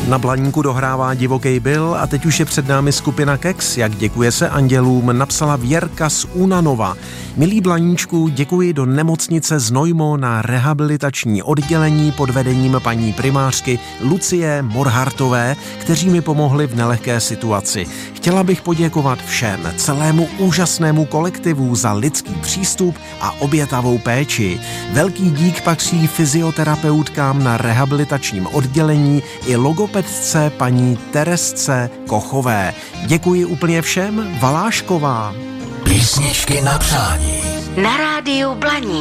Na Blaníku dohrává Divoký Bill a teď už je před námi skupina Keks. Jak děkuje se andělům, napsala Věrka z Únanova. Milý Blaníčku, děkuji do nemocnice Znojmo na rehabilitační oddělení pod vedením paní primářky Lucie Morhartové, kteří mi pomohli v nelehké situaci. Chtěla bych poděkovat všem, celému úžasnému kolektivu za lidský přístup a obětavou péči. Velký dík patří fyzioterapeutkám na rehabilitačním oddělení i logopedce paní Teresce Kochové. Děkuji úplně všem, Valášková. Písničky na přání. Na rádiu Blaník.